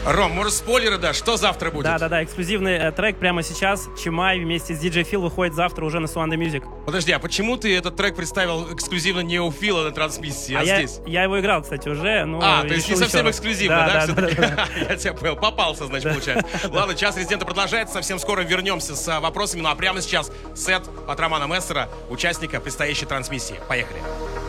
Ром, может, спойлеры, да? Что завтра будет? Да, эксклюзивный трек прямо сейчас. Чимай вместе с DJ Phil выходит завтра уже на One Day Music. Подожди, а почему ты этот трек представил эксклюзивно не у Фила на трансмиссии, а здесь? Я его играл, кстати, уже. То есть не совсем эксклюзивно, да? Да. Я тебя понял, попался, значит, получается. Ладно, час резидента продолжается, совсем скоро вернемся с вопросами, ну а прямо сейчас сет от Романа Мессера, участника предстоящей трансмиссии. Поехали.